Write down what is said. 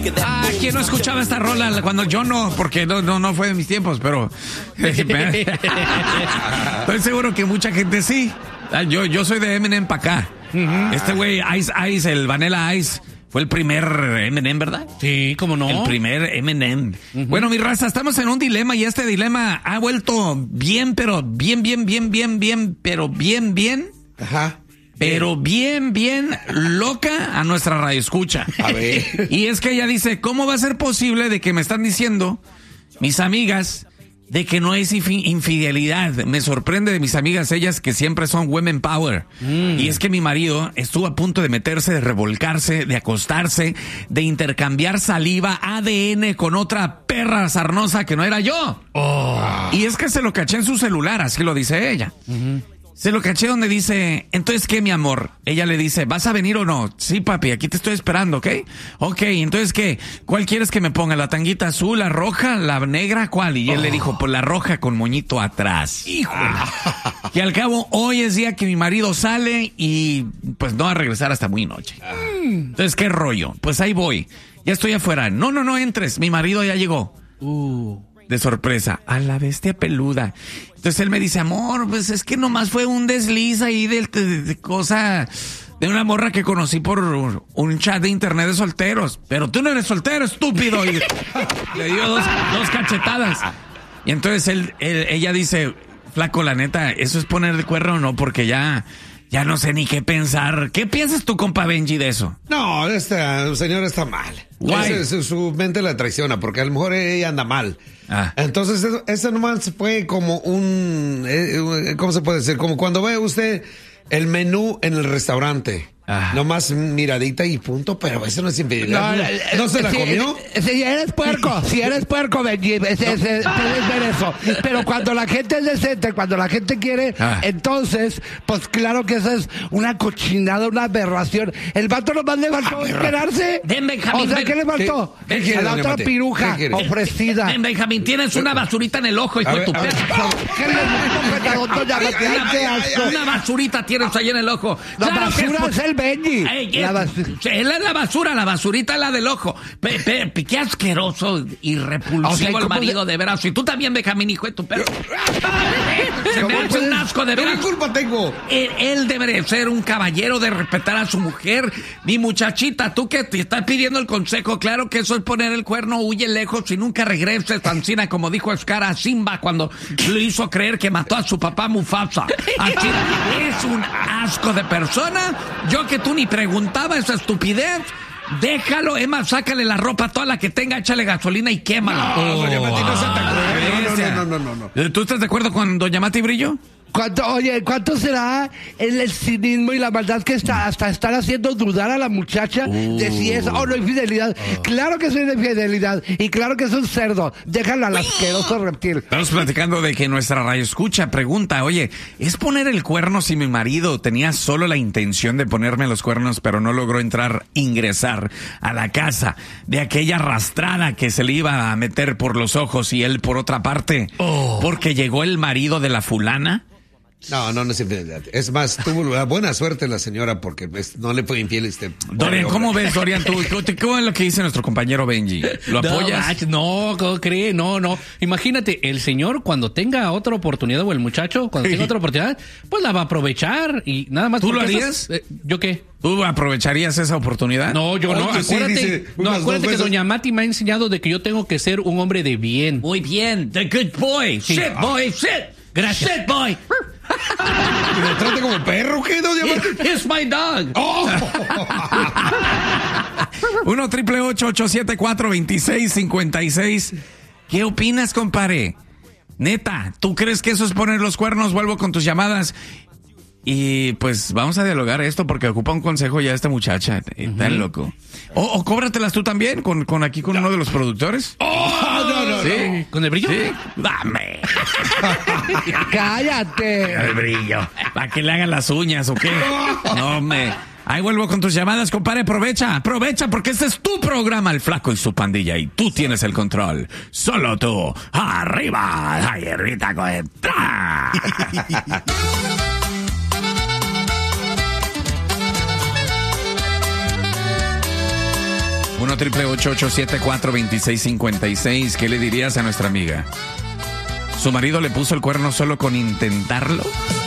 ¿Quién no escuchaba esta rola cuando yo no? Porque no fue de mis tiempos, pero estoy seguro que mucha gente sí. Yo soy de Eminem para acá. Este güey, Ice, el Vanilla Ice, fue el primer Eminem, ¿verdad? Sí, ¿cómo no? El primer Eminem. Bueno, mi raza, estamos en un dilema y este dilema ha vuelto bien, pero bien. Ajá. Pero bien loca a nuestra radioescucha. A ver. Y es que ella dice, ¿cómo va a ser posible de que me están diciendo mis amigas de que no es infidelidad? Me sorprende de mis amigas, ellas que siempre son women power. Y es que mi marido estuvo a punto de meterse, de revolcarse, de acostarse, de intercambiar saliva, ADN con otra perra sarnosa que no era yo. Y es que se lo caché en su celular, así lo dice ella. Se lo caché donde dice, entonces, ¿qué, mi amor? Ella le dice, ¿vas a venir o no? Sí, papi, aquí te estoy esperando, ¿ok? Ok, entonces, ¿qué? ¿Cuál quieres que me ponga? ¿La tanguita azul, la roja, la negra? ¿Cuál? Y él le dijo, pues la roja con moñito atrás. ¡Híjole! Y al cabo, hoy es día que mi marido sale y pues no va a regresar hasta muy noche. Entonces, ¿qué rollo? Pues ahí voy. Ya estoy afuera. No entres. Mi marido ya llegó. De sorpresa, a la bestia peluda. Entonces él me dice, amor, pues es que nomás fue un desliz ahí de cosa de una morra que conocí por un chat de internet de solteros. Pero tú no eres soltero, estúpido. Y le dio dos cachetadas. Y entonces ella dice, flaco, la neta, ¿eso es poner el cuerno o no? Porque ya no sé ni qué pensar. ¿Qué piensas tú, compa Benji, de eso? No, esta señora está mal. Su mente la traiciona, porque a lo mejor ella anda mal. Entonces, eso nomás fue como ¿cómo se puede decir? Como cuando ve usted el menú en el restaurante. Nomás miradita y punto, pero eso no es infidelidad. ¿No se la comió? Si eres puerco, Benji, puedes ver eso. Pero cuando la gente es decente, cuando la gente quiere, entonces, pues claro que esa es una cochinada, una aberración. El vato nomás le faltó esperarse. Ven, Benjamín. O sea, ¿qué le faltó? ¿Qué a la otra piruja ofrecida. Ven, Benjamín, tienes una basurita en el ojo, hijo de tu perro. ¿Qué le Una basurita tienes ahí en el ojo. La basura es el Benji. Él es la basura, la basurita es la del ojo. Qué asqueroso y repulsivo el marido, de veras. Y tú también, Benjamín, hijo de tu perro. Se me hace un asco, de veras. ¿Qué culpa tengo? Él debe ser un caballero de respetar a su mujer. Mi muchachita, tú que te estás pidiendo el consejo, claro que eso es poner el cuerno, huye lejos y nunca regreses, Tancina, como dijo Scar a Simba cuando le hizo creer que mató a su papá Mufasa. Así, es un asco de persona. Yo que tú ni preguntaba esa estupidez. Déjalo, Emma, sácale la ropa toda la que tenga, échale gasolina y quémala. No. ¿Tú estás de acuerdo con doña Mati Brillo? ¿Cuánto será el cinismo y la maldad que hasta estar haciendo dudar a la muchacha de si es o no infidelidad? Claro que es una infidelidad y claro que es un cerdo. Déjalo al asqueroso reptil. Estamos platicando de que nuestra radioescucha pregunta, oye, ¿es poner el cuerno si mi marido tenía solo la intención de ponerme los cuernos pero no logró ingresar a la casa de aquella arrastrada que se le iba a meter por los ojos y él por otra parte? Porque llegó el marido de la fulana. No es infidelidad. Es más, tuvo buena suerte la señora porque no le fue infiel Dorian, ¿cómo ves, Dorian? ¿Cómo es lo que dice nuestro compañero Benji? ¿Lo apoyas? No, ¿cómo cree? No. Imagínate, el señor cuando tenga otra oportunidad, o el muchacho cuando tenga otra oportunidad, pues la va a aprovechar y nada más. ¿Tú lo harías? ¿Yo qué? ¿Tú aprovecharías esa oportunidad? No, yo no. Acuérdate que doña Mati me ha enseñado de que yo tengo que ser un hombre de bien. Muy bien. The good boy. Sí. Shit, boy, shit. Gracias. Shit, boy. ¿Y me trate como perro? ¿Qué, doña Mati? It's my dog. 1-888-874-2656. ¿Qué opinas, compadre? Neta, ¿tú crees que eso es poner los cuernos? Vuelvo con tus llamadas. Y pues vamos a dialogar esto porque ocupa un consejo ya esta muchacha. Está loco. O cóbratelas tú también con uno de los productores. No. ¿Sí? ¿Con el brillo? Sí. Dame. ¡Cállate! El brillo. ¿Para que le hagan las uñas o qué? No, Ahí vuelvo con tus llamadas, compadre. Aprovecha porque este es tu programa, El Flaco y su Pandilla, y tú tienes el control. Solo tú. Arriba, Jayerita Coentra. 1-888-874-2656. ¿Qué le dirías a nuestra amiga? ¿Su marido le puso el cuerno solo con intentarlo?